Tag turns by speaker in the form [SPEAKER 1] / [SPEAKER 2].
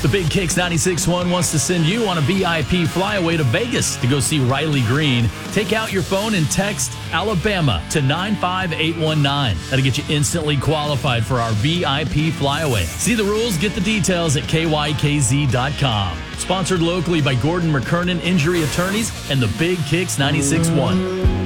[SPEAKER 1] The Big Kicks 96.1 wants to send you on a VIP flyaway to Vegas to go see Riley Green. Take out your phone and text Alabama to 95819. That'll get you instantly qualified for our VIP flyaway. See the rules, get the details at kykz.com. Sponsored locally by Gordon McKernan Injury Attorneys and the Big Kicks 96.1.